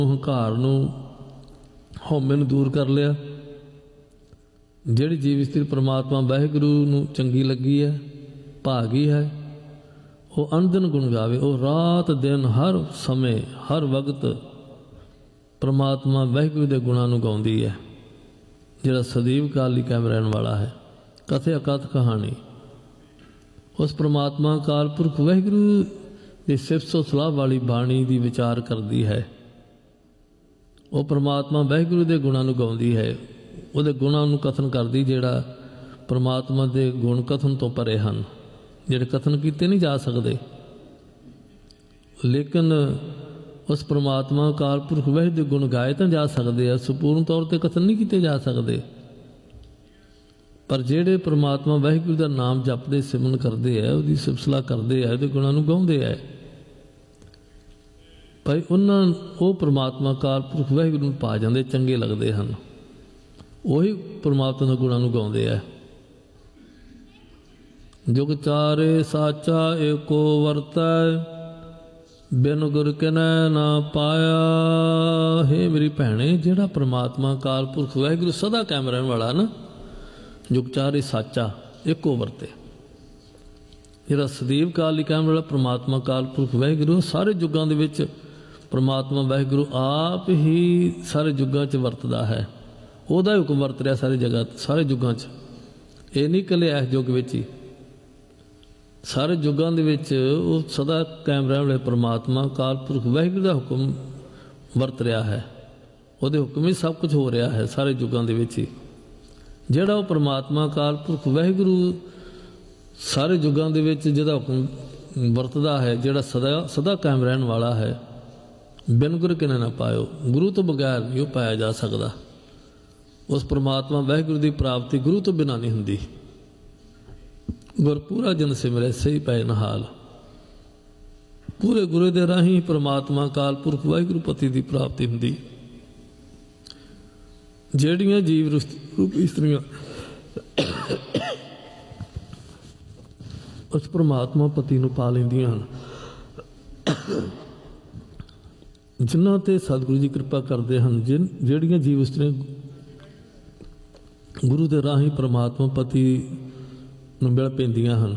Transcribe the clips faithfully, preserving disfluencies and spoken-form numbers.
ਹੰਕਾਰ ਨੂੰ ਹਉਮੈ ਨੂੰ ਦੂਰ ਕਰ ਲਿਆ। ਜਿਹੜੀ ਜੀਵ ਇਸਤਰੀ ਪ੍ਰਮਾਤਮਾ ਵਾਹਿਗੁਰੂ ਨੂੰ ਚੰਗੀ ਲੱਗੀ ਹੈ, ਭਾਗੀ ਹੈ, ਉਹ ਅਨੰਦਨ ਗੁਣ ਗਾਵੇ। ਉਹ ਰਾਤ ਦਿਨ ਹਰ ਸਮੇਂ ਹਰ ਵਕਤ ਪ੍ਰਮਾਤਮਾ ਵਾਹਿਗੁਰੂ ਦੇ ਗੁਣਾਂ ਨੂੰ ਗਾਉਂਦੀ ਹੈ, ਜਿਹੜਾ ਸਦੀਵ ਕਾਲ ਲਈ ਕਾਇਮ ਰਹਿਣ ਵਾਲਾ ਹੈ। ਕਥੇ ਅਕਥ ਕਹਾਣੀ ਉਸ ਪ੍ਰਮਾਤਮਾ ਅਕਾਲ ਪੁਰਖ ਵਾਹਿਗੁਰੂ ਦੀ ਸਿਫਤ ਸੋ ਸਲਾਹ ਵਾਲੀ ਬਾਣੀ ਦੀ ਵਿਚਾਰ ਕਰਦੀ ਹੈ। ਉਹ ਪ੍ਰਮਾਤਮਾ ਵਾਹਿਗੁਰੂ ਦੇ ਗੁਣਾਂ ਨੂੰ ਗਾਉਂਦੀ ਹੈ, ਉਹਦੇ ਗੁਣਾਂ ਨੂੰ ਕਥਨ ਕਰਦੀ, ਜਿਹੜਾ ਪ੍ਰਮਾਤਮਾ ਦੇ ਗੁਣ ਕਥਨ ਤੋਂ ਪਰੇ ਹਨ, ਜਿਹੜੇ ਕਥਨ ਕੀਤੇ ਨਹੀਂ ਜਾ ਸਕਦੇ। ਲੇਕਿਨ ਉਸ ਪ੍ਰਮਾਤਮਾ ਅਕਾਲ ਪੁਰਖ ਵਾਹਿਗੁਰੂ ਦੇ ਗੁਣ ਗਾਏ ਤਾਂ ਜਾ ਸਕਦੇ ਆ, ਸੰਪੂਰਨ ਤੌਰ 'ਤੇ ਕਥਨ ਨਹੀਂ ਕੀਤੇ ਜਾ ਸਕਦੇ। ਪਰ ਜਿਹੜੇ ਪ੍ਰਮਾਤਮਾ ਵਾਹਿਗੁਰੂ ਦਾ ਨਾਮ ਜਪਦੇ ਸਿਮਰਨ ਕਰਦੇ ਆ, ਉਹਦੀ ਸਿਫਤ ਸਲਾਹ ਕਰਦੇ ਆ, ਉਹਦੇ ਗੁਣਾਂ ਨੂੰ ਗਾਉਂਦੇ ਆ, ਭਾਈ ਉਹਨਾਂ ਉਹ ਪ੍ਰਮਾਤਮਾ ਅਕਾਲ ਪੁਰਖ ਵਾਹਿਗੁਰੂ ਨੂੰ ਪਾ ਜਾਂਦੇ, ਚੰਗੇ ਲੱਗਦੇ ਹਨ। ਉਹੀ ਪ੍ਰਮਾਤਮਾ ਦੇ ਗੁਣਾਂ ਨੂੰ ਗਾਉਂਦੇ ਆ। ਜੁਗ ਚਾਰੇ ਸਾਚਾ ਏਕੋ ਵਰਤੈ, ਬਿਨ ਗੁਰ ਕਿਨੈ ਨਾ ਪਾਇਆ। ਹੇ ਮੇਰੀ ਭੈਣੇ, ਜਿਹੜਾ ਪ੍ਰਮਾਤਮਾ ਅਕਾਲ ਪੁਰਖ ਵਾਹਿਗੁਰੂ ਸਦਾ ਕਾਇਮ ਰਹਿਣ ਵਾਲਾ ਨਾ, ਜੁਗ ਚਾਰੇ ਸਾਚਾ ਏਕੋ ਵਰਤੇ, ਜਿਹੜਾ ਸਦੀਵ ਕਾਲ ਲਈ ਕਾਇਮ ਵਾਲਾ ਪ੍ਰਮਾਤਮਾ ਅਕਾਲ ਪੁਰਖ ਵਾਹਿਗੁਰੂ ਸਾਰੇ ਯੁੱਗਾਂ ਦੇ ਵਿੱਚ ਪ੍ਰਮਾਤਮਾ ਵਾਹਿਗੁਰੂ ਆਪ ਹੀ ਸਾਰੇ ਯੁੱਗਾਂ 'ਚ ਵਰਤਦਾ ਹੈ। ਉਹਦਾ ਹੁਕਮ ਵਰਤ ਰਿਹਾ ਸਾਰੀ ਜਗ੍ਹਾ, ਸਾਰੇ ਯੁੱਗਾਂ 'ਚ। ਇਹ ਨਹੀਂ ਇਕੱਲੇ ਇਸ ਯੁੱਗ ਵਿੱਚ ਹੀ, ਸਾਰੇ ਯੁੱਗਾਂ ਦੇ ਵਿੱਚ ਉਹ ਸਦਾ ਕਾਇਮ ਰਹਿਣ ਵਾਲੇ ਪ੍ਰਮਾਤਮਾ ਅਕਾਲ ਪੁਰਖ ਵਾਹਿਗੁਰੂ ਦਾ ਹੁਕਮ ਵਰਤ ਰਿਹਾ ਹੈ। ਉਹਦੇ ਹੁਕਮ ਹੀ ਸਭ ਕੁਝ ਹੋ ਰਿਹਾ ਹੈ ਸਾਰੇ ਯੁੱਗਾਂ ਦੇ ਵਿੱਚ ਹੀ। ਜਿਹੜਾ ਉਹ ਪ੍ਰਮਾਤਮਾ ਅਕਾਲ ਪੁਰਖ ਵਾਹਿਗੁਰੂ ਸਾਰੇ ਯੁੱਗਾਂ ਦੇ ਵਿੱਚ ਜਿਹਦਾ ਹੁਕਮ ਵਰਤਦਾ ਹੈ, ਜਿਹੜਾ ਸਦਾ ਸਦਾ ਕਾਇਮ ਰਹਿਣ ਵਾਲਾ ਹੈ, ਬਿਨ ਗੁਰ ਕਿਨੇ ਨਾ ਪਾਇਓ, ਗੁਰੂ ਤੋਂ ਬਗੈਰ ਨਹੀਂ ਉਹ ਪਾਇਆ ਜਾ ਸਕਦਾ। ਉਸ ਪ੍ਰਮਾਤਮਾ ਵਾਹਿਗੁਰੂ ਦੀ ਪ੍ਰਾਪਤੀ ਗੁਰੂ ਤੋਂ ਬਿਨਾਂ ਨਹੀਂ ਹੁੰਦੀ। ਗੁਰ ਪੂਰਾ ਜਨ ਸਿਮਰੈ ਸਹੀ ਪੈ ਨਿਹਾਲ। ਪੂਰੇ ਗੁਰੂ ਦੇ ਰਾਹੀਂ ਪ੍ਰਮਾਤਮਾ ਅਕਾਲ ਪੁਰਖ ਵਾਹਿਗੁਰੂ ਪਤੀ ਦੀ ਪ੍ਰਾਪਤੀ ਹੁੰਦੀ। ਜਿਹੜੀਆਂ ਜੀਵ ਰੂਪ ਇਸਤਰੀਆਂ ਉਸ ਪ੍ਰਮਾਤਮਾ ਪਤੀ ਨੂੰ ਪਾ ਲੈਂਦੀਆਂ ਹਨ, ਜਿਨ੍ਹਾਂ 'ਤੇ ਸਤਿਗੁਰੂ ਜੀ ਕਿਰਪਾ ਕਰਦੇ ਹਨ, ਜਿਨ ਜਿਹੜੀਆਂ ਜੀਵ ਇਸਤਰੀਆਂ ਗੁਰੂ ਦੇ ਰਾਹੀਂ ਪ੍ਰਮਾਤਮਾ ਪਤੀ ਨੂੰ ਮਿਲ ਪੈਂਦੀਆਂ ਹਨ।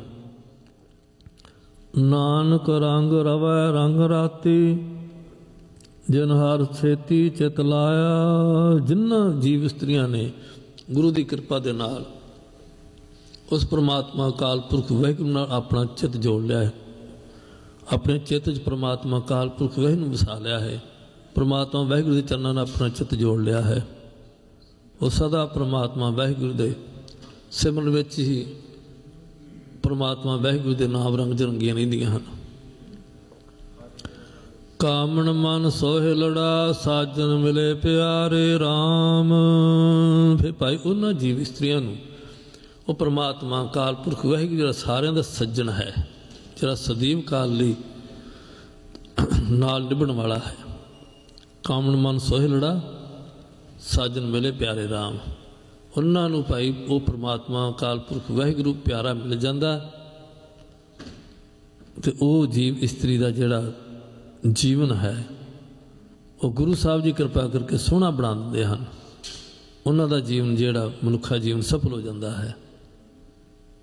ਨਾਨਕ ਰੰਗ ਰਵੈ ਰੰਗ ਰਾਤੀ, ਜਿਨ ਹਰ ਛੇਤੀ ਚਿਤ ਲਾਇਆ। ਜਿਨ੍ਹਾਂ ਜੀਵ ਇਸਤਰੀਆਂ ਨੇ ਗੁਰੂ ਦੀ ਕਿਰਪਾ ਦੇ ਨਾਲ ਉਸ ਪ੍ਰਮਾਤਮਾ ਅਕਾਲ ਪੁਰਖ ਵਾਹਿਗੁਰੂ ਨਾਲ ਆਪਣਾ ਚਿੱਤ ਜੋੜ ਲਿਆ ਹੈ, ਆਪਣੇ ਚਿੱਤ 'ਚ ਪ੍ਰਮਾਤਮਾ ਅਕਾਲ ਪੁਰਖ ਵਾਹਿਗੁਰੂ ਨੂੰ ਵਸਾ ਲਿਆ ਹੈ, ਪ੍ਰਮਾਤਮਾ ਵਾਹਿਗੁਰੂ ਦੇ ਚਰਨਾਂ ਨਾਲ ਆਪਣਾ ਚਿੱਤ ਜੋੜ ਲਿਆ ਹੈ, ਉਹ ਸਦਾ ਪ੍ਰਮਾਤਮਾ ਵਾਹਿਗੁਰੂ ਦੇ ਸਿਮਰਨ ਵਿੱਚ ਹੀ ਪ੍ਰਮਾਤਮਾ ਵਾਹਿਗੁਰੂ ਦੇ ਨਾਮ ਰੰਗ ਰੰਗੀਆਂ ਰਹਿੰਦੀਆਂ ਹਨ। ਕਾਮਣ ਮਨ ਸੋਹਿ ਲੜਾ, ਸਾਜਨ ਮਿਲੇ ਪਿਆਰੇ ਰਾਮ। ਫਿਰ ਭਾਈ ਉਹਨਾਂ ਜੀਵ ਇਸਤਰੀਆਂ ਨੂੰ ਉਹ ਪ੍ਰਮਾਤਮਾ ਅਕਾਲ ਪੁਰਖ ਵਾਹਿਗੁਰੂ ਜਿਹੜਾ ਸਾਰਿਆਂ ਦਾ ਸੱਜਣ ਹੈ, ਜਿਹੜਾ ਸਦੀਵ ਕਾਲ ਲਈ ਨਾਲ ਨਿਭਣ ਵਾਲਾ ਹੈ। ਕਾਮਣ ਮਨ ਸੋਹਿ ਲੜਾ, ਸਾਜਨ ਮਿਲੇ ਪਿਆਰੇ ਰਾਮ। ਉਹਨਾਂ ਨੂੰ ਭਾਈ ਉਹ ਪ੍ਰਮਾਤਮਾ ਅਕਾਲ ਪੁਰਖ ਵਾਹਿਗੁਰੂ ਪਿਆਰਾ ਮਿਲ ਜਾਂਦਾ, ਅਤੇ ਉਹ ਜੀਵ ਇਸਤਰੀ ਦਾ ਜਿਹੜਾ ਜੀਵਨ ਹੈ ਉਹ ਗੁਰੂ ਸਾਹਿਬ ਜੀ ਕਿਰਪਾ ਕਰਕੇ ਸੋਹਣਾ ਬਣਾ ਦਿੰਦੇ ਹਨ। ਉਹਨਾਂ ਦਾ ਜੀਵਨ ਜਿਹੜਾ ਮਨੁੱਖਾ ਜੀਵਨ ਸਫਲ ਹੋ ਜਾਂਦਾ ਹੈ।